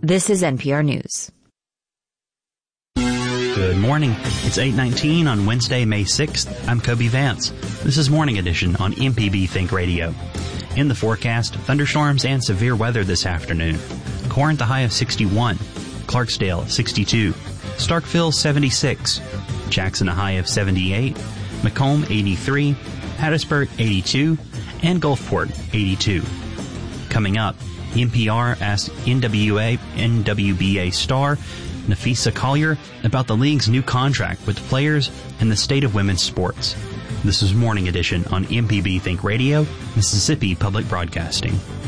This is NPR News. Good morning. It's 8:19 on Wednesday, May 6th. I'm Kobe Vance. This is Morning Edition on MPB Think Radio. In the forecast, thunderstorms and severe weather this afternoon. Corinth a high of 61, Clarksdale 62, Starkville 76, Jackson a high of 78, Macomb 83, Hattiesburg 82, and Gulfport 82. Coming up, NPR asked NWBA star Nafisa Collier about the league's new contract with players and the state of women's sports. This is Morning Edition on MPB Think Radio, Mississippi Public Broadcasting.